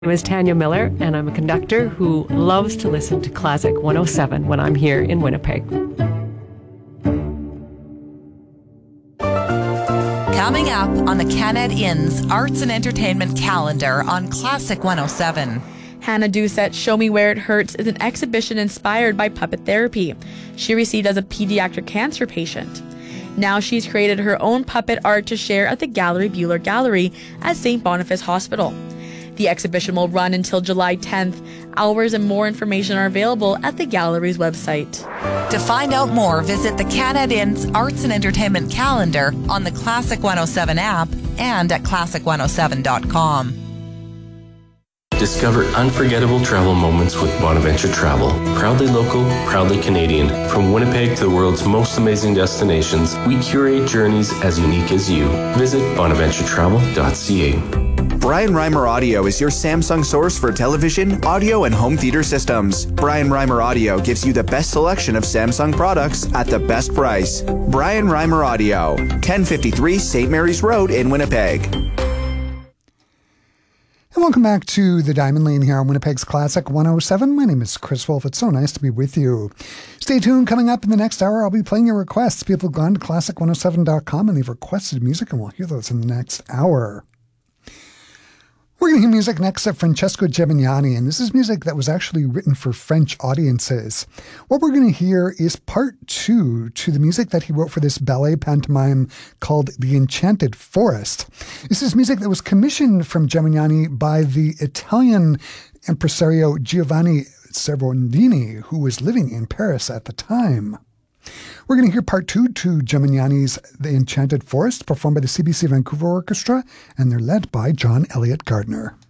My name is Tanya Miller, and I'm a conductor who loves to listen to Classic 107 when I'm here in Winnipeg. Coming up on the Canad Inn's Arts and Entertainment calendar on Classic 107. Hannah Doucette's Show Me Where It Hurts is an exhibition inspired by puppet therapy she received as a pediatric cancer patient. Now she's created her own puppet art to share at the Gallery Buehler Gallery at St. Boniface Hospital. The exhibition will run until July 10th. Hours and more information are available at the gallery's website. To find out more, visit the Canad Inn's Arts and Entertainment calendar on the Classic 107 app and at classic107.com. Discover unforgettable travel moments with Bonaventure Travel. Proudly local, proudly Canadian. From Winnipeg to the world's most amazing destinations, we curate journeys as unique as you. Visit bonaventuretravel.ca. Brian Reimer Audio is your Samsung source for television, audio, and home theater systems. Brian Reimer Audio gives you the best selection of Samsung products at the best price. Brian Reimer Audio, 1053 St. Mary's Road in Winnipeg. And welcome back to the Diamond Lane here on Winnipeg's Classic 107. My name is Chris Wolf. It's so nice to be with you. Stay tuned. Coming up in the next hour, I'll be playing your requests. People have gone to classic107.com and they've requested music, and we'll hear those in the next hour. We're going to hear music next of Francesco Gemignani, and this is music that was actually written for French audiences. What we're going to hear is part 2 to the music that he wrote for this ballet pantomime called The Enchanted Forest. This is music that was commissioned from Gemignani by the Italian impresario Giovanni Cervondini, who was living in Paris at the time. We're going to hear part 2 to Gemignani's The Enchanted Forest, performed by the CBC Vancouver Orchestra, and they're led by John Elliott Gardner.